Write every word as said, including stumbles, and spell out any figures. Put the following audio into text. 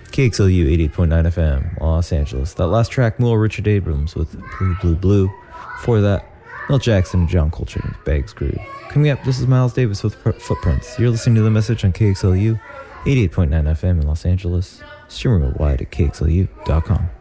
K X L U eighty-eight point nine F M, Los Angeles. That last track, Moore Richard Abrams with Blue, Blue, Blue. Before that, Mel Jackson and John Coltrane with Bags Groove. Coming up, this is Miles Davis with Footprints. You're listening to The Message on K X L U eighty-eight point nine F M in Los Angeles. Streaming worldwide at K X L U dot com.